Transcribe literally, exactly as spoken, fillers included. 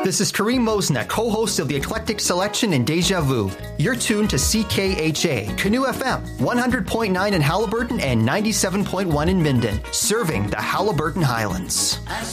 This is Kareem Mosna, co-host of the Eclectic Selection and Deja Vu. You're tuned to C K H A, Canoe F M, one hundred point nine in Halliburton and ninety-seven point one in Minden, serving the Halliburton Highlands.